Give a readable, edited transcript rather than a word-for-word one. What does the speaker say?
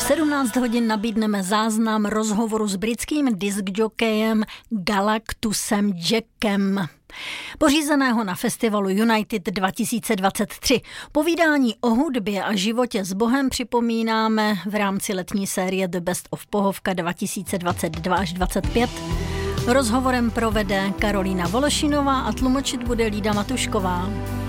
17 hodin nabídneme záznam rozhovoru s britským diskjokejem Galactusem Jackem, pořízeného na festivalu United 2023. Povídání o hudbě a životě s Bohem připomínáme v rámci letní série The Best of Pohovka 2022 až 2025. Rozhovorem provede Karolína Vološinová a tlumočit bude Lída Matušková.